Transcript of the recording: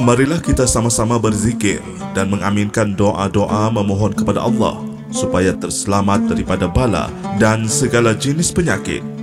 Marilah kita sama-sama berzikir dan mengaminkan doa-doa memohon kepada Allah supaya terselamat daripada bala dan segala jenis penyakit.